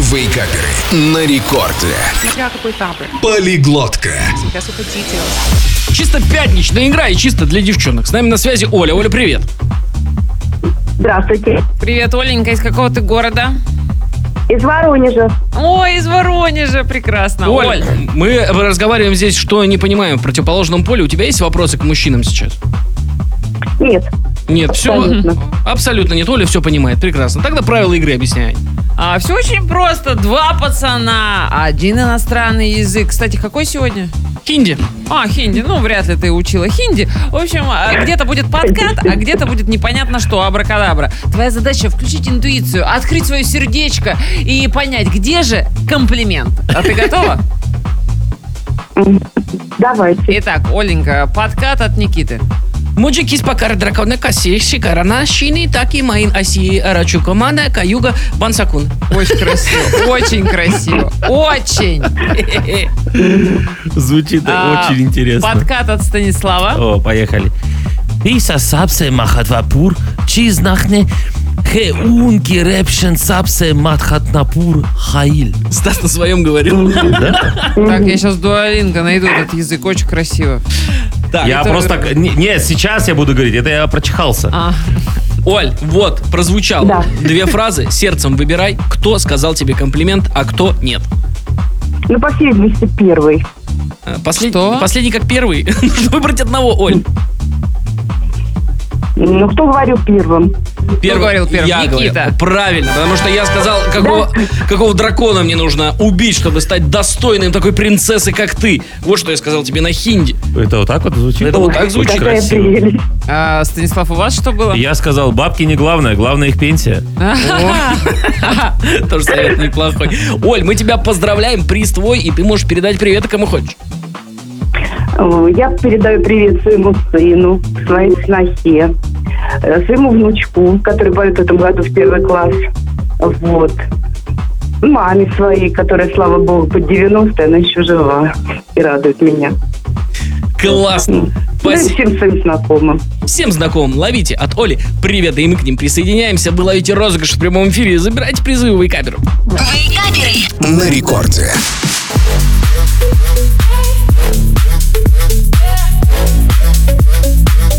Вейкаперы на рекорде. Смотря какой тапы. Полиглотка. Смотря сколько details. Чисто пятничная игра и чисто для девчонок. С нами на связи Оля. Оля, привет. Здравствуйте. Привет, Оленька. Из какого ты города? Из Воронежа. Ой, из Воронежа. Прекрасно. Оль, мы разговариваем здесь, что не понимаем в противоположном поле. У тебя есть вопросы к мужчинам сейчас? Нет. Нет, все. Абсолютно нет. Оля все понимает. Прекрасно. Тогда правила игры объясняй. Все очень просто. 2 пацана, 1 иностранный язык. Кстати, какой сегодня? Хинди. Хинди. Ну, вряд ли ты учила хинди. В общем, где-то будет подкат, а где-то будет непонятно что, абракадабра. Твоя задача включить интуицию, открыть свое сердечко и понять, где же комплимент. А ты готова? Давайте. Итак, Оленька, подкат от Никиты. Муджики спакар дракона каси шикарана шини таки маин аси рачукомана каюга бансакун. Очень красиво, очень красиво, очень. Звучит очень интересно. Подкат от Станислава. О, поехали. Иса сапсе махатвапур, чизнахне хеунки рэпшен сапсе матхатнапур хаиль. Стас на своем говорил. Так, я сейчас дуалинго найду этот язык, очень красиво. Так, Я просто... Нет, сейчас я буду говорить, это я прочихался. Оль, вот, прозвучало. Да. 2 фразы, сердцем выбирай, кто сказал тебе комплимент, а кто нет. Ну, по всей видимости, первый. Последний как первый. Нужно выбрать одного, Оль. Ну, кто говорил первым? говорил первым? Я Никита. говорю. Правильно, потому что я сказал, какого дракона мне нужно убить, чтобы стать достойным такой принцессы, как ты. Вот что я сказал тебе на хинди. Это вот так вот звучит? Это вот так звучит. Какая красиво. прелесть. Станислав, у вас что было? Я сказал, бабки не главное, главное их пенсия. Тоже совет неплохой. Оль, мы тебя поздравляем, приз твой, и ты можешь передать привет кому хочешь. Я передаю привет своему сыну, своей снохе, своему внучку, который пойдет в этом году в 1 класс. Вот. Маме своей, которая, слава богу, под 90, она еще жива и радует меня. Классно. Ну и всем своим знакомым. Всем знакомым ловите от Оли привет, и мы к ним присоединяемся. Вы ловите розыгрыш в прямом эфире. Забирайте призы у Вейкаперов. На рекорде.